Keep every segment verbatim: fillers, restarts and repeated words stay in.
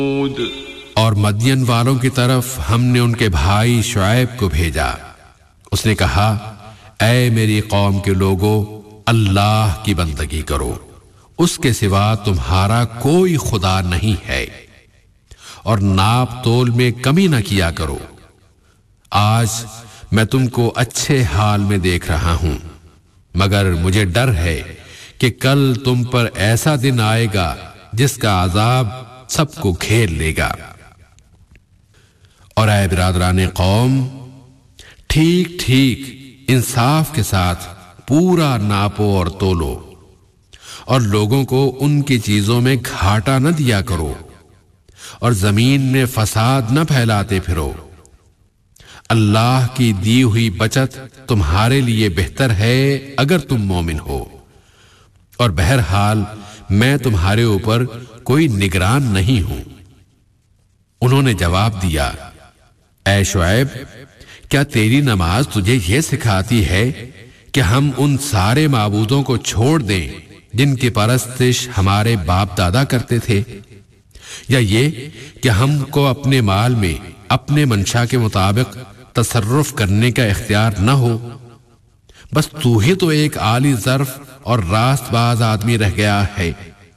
اور مدین والوں کی طرف ہم نے ان کے بھائی شعیب کو بھیجا۔ اس نے کہا، اے میری قوم کے لوگو، اللہ کی بندگی کرو، اس کے سوا تمہارا کوئی خدا نہیں ہے، اور ناپ تول میں کمی نہ کیا کرو۔ آج میں تم کو اچھے حال میں دیکھ رہا ہوں، مگر مجھے ڈر ہے کہ کل تم پر ایسا دن آئے گا جس کا عذاب سب کو گھیر لے گا۔ اور اے برادران قوم، ٹھیک ٹھیک انصاف کے ساتھ پورا ناپو اور تولو، اور لوگوں کو ان کی چیزوں میں گھاٹا نہ دیا کرو، اور زمین میں فساد نہ پھیلاتے پھرو۔ اللہ کی دی ہوئی بچت تمہارے لیے بہتر ہے اگر تم مومن ہو، اور بہرحال میں تمہارے اوپر کوئی نگران نہیں ہوں۔ انہوں نے جواب دیا، اے شعیب، کیا تیری نماز تجھے یہ سکھاتی ہے کہ ہم ان سارے معبودوں کو چھوڑ دیں جن کی پرستش ہمارے باپ دادا کرتے تھے، یا یہ کہ ہم کو اپنے مال میں اپنے منشا کے مطابق تصرف کرنے کا اختیار نہ ہو؟ بس تو ہی تو ایک عالی ظرف اور راست باز آدمی رہ گیا ہے۔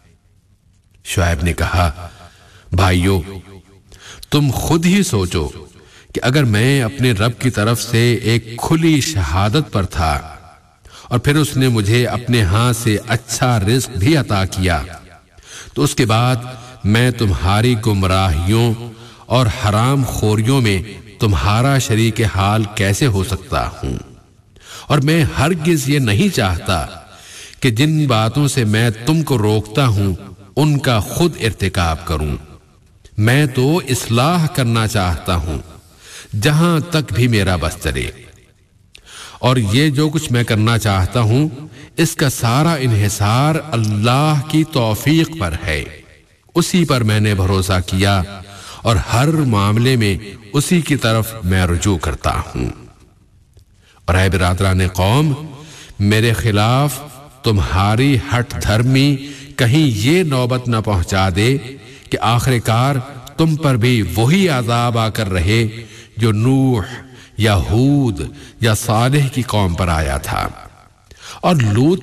شعیب نے کہا، بھائیو، تم خود ہی سوچو کہ اگر میں اپنے رب کی طرف سے ایک کھلی شہادت پر تھا، اور پھر اس نے مجھے اپنے ہاں سے اچھا رزق بھی عطا کیا، تو اس کے بعد میں تمہاری گمراہیوں اور حرام خوریوں میں تمہارا شریک حال کیسے ہو سکتا ہوں؟ اور میں ہرگز یہ نہیں چاہتا کہ جن باتوں سے میں تم کو روکتا ہوں ان کا خود ارتکاب کروں۔ میں تو اصلاح کرنا چاہتا ہوں جہاں تک بھی میرا بس چلے، اور یہ جو کچھ میں کرنا چاہتا ہوں اس کا سارا انحصار اللہ کی توفیق پر ہے۔ اسی پر میں نے بھروسہ کیا، اور ہر معاملے میں اسی کی طرف میں رجوع کرتا ہوں۔ اور اے برادران قوم، میرے خلاف تمہاری ہٹ دھرمی کہیں یہ نوبت نہ پہنچا دے کہ آخر کار تم پر بھی وہی عذاب آ کر رہے جو نوح یا ہود یا صالح کی قوم پر آیا تھا۔ اور لوط